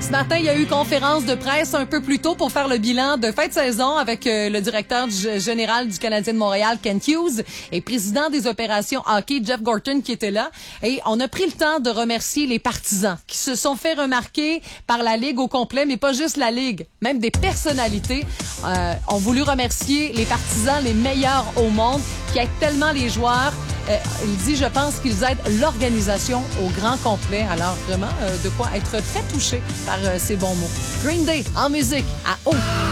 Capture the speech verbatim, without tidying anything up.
Ce matin, il y a eu conférence de presse un peu plus tôt pour faire le bilan de fin de saison avec euh, le directeur du, général du Canadien de Montréal, Kent Hughes, et président des opérations hockey, Jeff Gorton, qui était là. Et on a pris le temps de remercier les partisans qui se sont fait remarquer par la Ligue au complet, mais pas juste la Ligue, même des personnalités euh, ont voulu remercier les partisans les meilleurs au monde qui aident tellement les joueurs. Euh, il dit, je pense qu'ils aident l'organisation au grand complet. Alors, vraiment, euh, de quoi être très touché par euh, ces bons mots. Green Day, en musique, à haut.